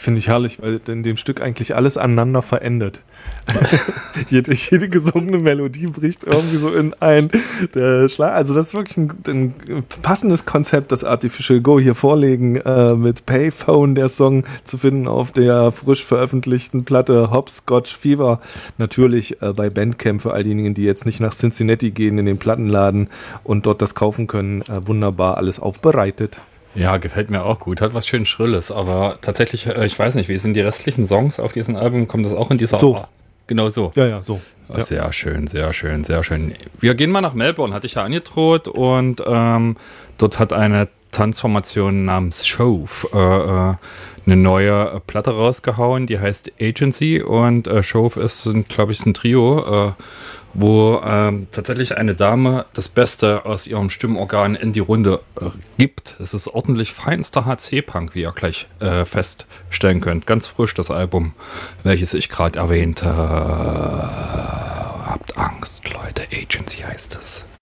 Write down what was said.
Finde ich herrlich, weil in dem Stück eigentlich alles aneinander verendet. jede gesungene Melodie bricht irgendwie so in der Schlag. Also das ist wirklich ein passendes Konzept, das Artificial Go hier vorlegen, mit Payphone, der Song zu finden auf der frisch veröffentlichten Platte Hopscotch Fever. Natürlich bei Bandcamp für all diejenigen, die jetzt nicht nach Cincinnati gehen in den Plattenladen und dort das kaufen können. Wunderbar alles aufbereitet. Ja, gefällt mir auch gut. Hat was schön Schrilles, aber tatsächlich, ich weiß nicht, wie sind die restlichen Songs auf diesem Album? Kommt das auch in dieser... So. Genau so. Ja, so. Ja. Sehr schön, sehr schön, sehr schön. Wir gehen mal nach Melbourne, hatte ich ja angedroht, und dort hat eine Tanzformation namens Shove eine neue Platte rausgehauen, die heißt Agency, und Shove ist, glaube ich, ein Trio, wo tatsächlich eine Dame das Beste aus ihrem Stimmorgan in die Runde gibt. Es ist ordentlich feinster HC-Punk, wie ihr gleich feststellen könnt. Ganz frisch das Album, welches ich gerade erwähnte. Habt Angst, Leute. Agency heißt es.